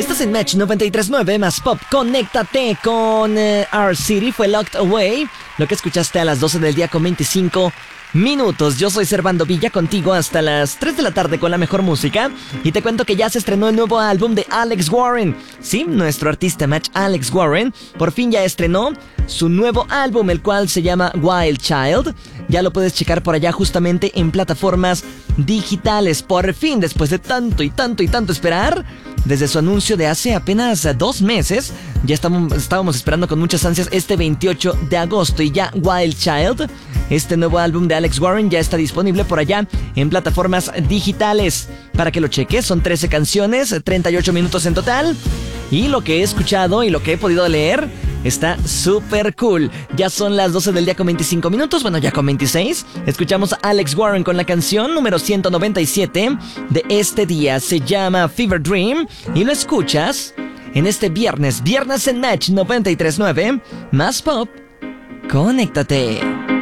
Estás en Match 93.9 más Pop. Conéctate con Our City. Fue Locked Away. Lo que escuchaste a las 12 del día con 25 minutos. Yo soy Servando Villa, contigo hasta las 3 de la tarde con la mejor música. Y te cuento que ya se estrenó el nuevo álbum de Alex Warren. Sí, nuestro artista Match, Alex Warren, por fin ya estrenó su nuevo álbum, el cual se llama Wild Child. Ya lo puedes checar por allá justamente en plataformas digitales. Por fin, después de tanto esperar, desde su anuncio de hace apenas 2 meses, ya estábamos esperando con muchas ansias este 28 de agosto. Y ya Wild Child, este nuevo álbum de Alex Warren, ya está disponible por allá en plataformas digitales. Para que lo cheques, son 13 canciones, 38 minutos en total. Y lo que he escuchado y lo que he podido leer está súper cool. Ya son las 12 del día con 25 minutos, bueno, ya con 26. Escuchamos a Alex Warren con la canción número 197 de este día. Se llama Fever Dream y lo escuchas en este viernes en Match 93.9 más Pop. Conéctate.